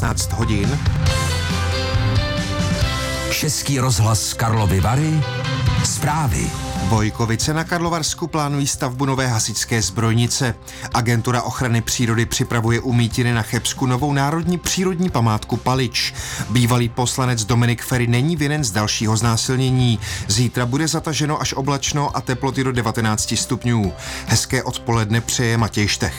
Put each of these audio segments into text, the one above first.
16 hodin. Český rozhlas Karlovy Vary. Zprávy. Vojkovice na Karlovarsku plánují stavbu nové hasičské zbrojnice. Agentura ochrany přírody připravuje u Mítiny na Chebsku novou národní přírodní památku Palič. Bývalý poslanec Dominik Feri není vinen z dalšího znásilnění. Zítra bude zataženo až oblačno a teploty do 19 stupňů. Hezké odpoledne přeje Matěj Štech.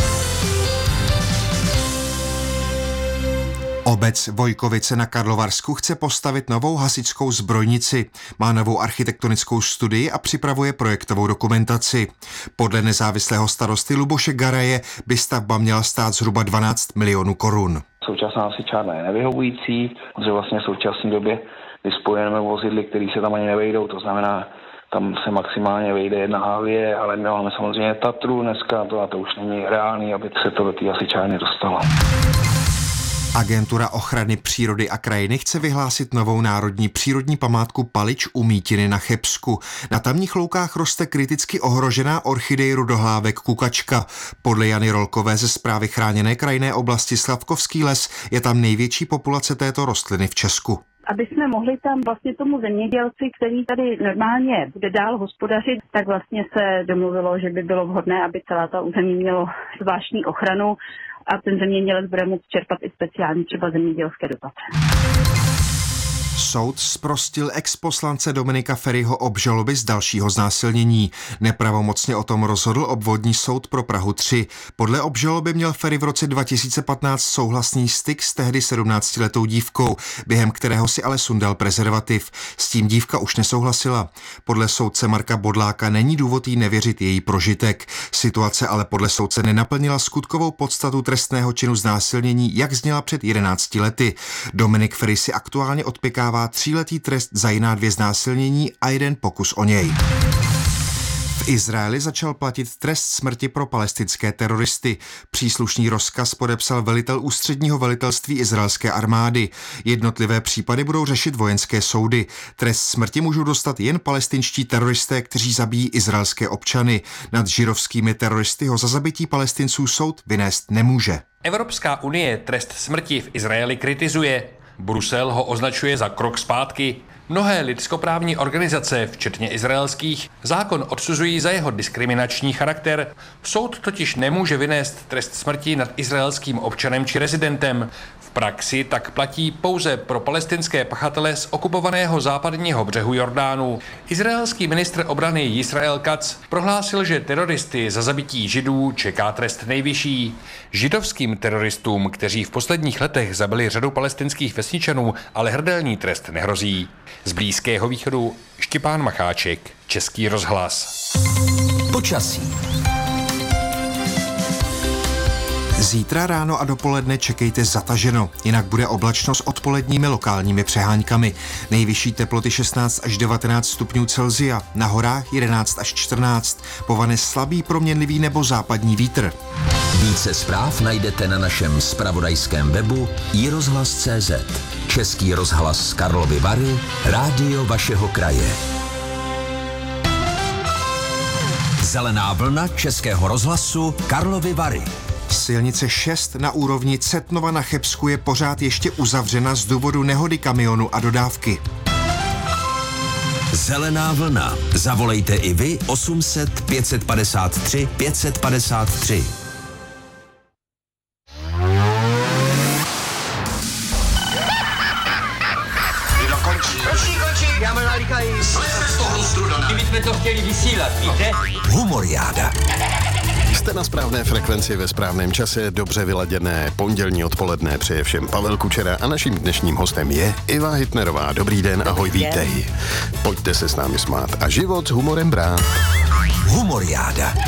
Obec Vojkovice na Karlovarsku chce postavit novou hasičskou zbrojnici. Má novou architektonickou studii a připravuje projektovou dokumentaci. Podle nezávislého starosty Luboše Garaje by stavba měla stát zhruba 12 milionů korun. Současná hasičárna je nevyhovující, protože vlastně v současné době disponujeme vozidly, které se tam ani nevejdou, to znamená, tam se maximálně vejde jedna Havie, ale my máme samozřejmě Tatru dneska a to už není reálný, aby se to do té hasičárny dostalo. Agentura ochrany přírody a krajiny chce vyhlásit novou národní přírodní památku Palič u Mítiny na Chebsku. Na tamních loukách roste kriticky ohrožená orchidej rudohlávek kukačka. Podle Jany Rolkové ze Správy chráněné krajinné oblasti Slavkovský les je tam největší populace této rostliny v Česku. Aby jsme mohli tam vlastně tomu zemědělci, který tady normálně bude dál hospodařit, tak vlastně se domluvilo, že by bylo vhodné, aby celá ta území mělo zvláštní ochranu a ten zemědělec bude moct čerpat i speciální třeba zemědělské dotace. Soud zprostil exposlance Dominika Feriho obžaloby z dalšího znásilnění. Nepravomocně o tom rozhodl obvodní soud pro Prahu 3. Podle obžaloby měl Feri v roce 2015 souhlasný styk s tehdy 17letou dívkou, během kterého si ale sundal prezervativ. S tím dívka už nesouhlasila. Podle soudce Marka Bodláka není důvod jí nevěřit její prožitek. Situace ale podle soudce nenaplnila skutkovou podstatu trestného činu znásilnění, jak zněla před 11 lety. Dominik Feri si aktuálně odpěká 3letý trest za jiná 2 znásilnění a 1 pokus o něj. V Izraeli začal platit trest smrti pro palestinské teroristy. Příslušný rozkaz podepsal velitel ústředního velitelství izraelské armády. Jednotlivé případy budou řešit vojenské soudy. Trest smrti můžou dostat jen palestinští teroristé, kteří zabíjí izraelské občany. Nad žirovskými teroristy ho za zabití Palestinců soud vynést nemůže. Evropská unie trest smrti v Izraeli kritizuje. Brusel ho označuje za krok zpátky. Mnohé lidskoprávní organizace, včetně izraelských, zákon odsuzují za jeho diskriminační charakter. Soud totiž nemůže vynést trest smrti nad izraelským občanem či rezidentem. V praxi tak platí pouze pro palestinské pachatele z okupovaného západního břehu Jordánu. Izraelský ministr obrany Yisrael Katz prohlásil, že teroristy za zabití Židů čeká trest nejvyšší. Židovským teroristům, kteří v posledních letech zabili řadu palestinských vesničanů, ale hrdelní trest nehrozí. Z Blízkého východu Štěpán Macháček, Český rozhlas. Počasí. Zítra ráno a dopoledne čekejte zataženo, jinak bude oblačno s odpoledními lokálními přeháňkami. Nejvyšší teploty 16 až 19 stupňů Celsia, na horách 11 až 14, povane slabý proměnlivý nebo západní vítr. Více zpráv najdete na našem zpravodajském webu iRozhlas.cz. Český rozhlas Karlovy Vary, rádio vašeho kraje. Zelená vlna Českého rozhlasu Karlovy Vary. Silnice 6 na úrovni Cetnova na Chebsku je pořád ještě uzavřena z důvodu nehody kamionu a dodávky. Zelená vlna. Zavolejte i vy 800 553 553. Končí. Já možná líkají. Jsme z toho strudana. My jsme to chtěli vysílat, víte? Humoriáda. Jste na správné frekvenci ve správném čase, dobře vyladěné pondělní odpoledne přeje všem Pavel Kučera a naším dnešním hostem je Iva Hitnerová. Dobrý den, ahoj, vítej. Pojďte se s námi smát a život s humorem brát. Humoriáda.